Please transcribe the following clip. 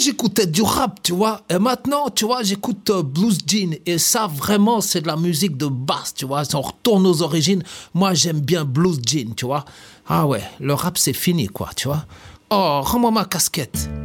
j'écoutais du rap, tu vois. Et maintenant, tu vois, j'écoute Blues Jean. Et ça, vraiment, c'est de la musique de basse, tu vois. Si on retourne aux origines, moi, j'aime bien Blues Jean, tu vois. Ah ouais, le rap, c'est fini, quoi, tu vois. Oh, rends-moi ma casquette.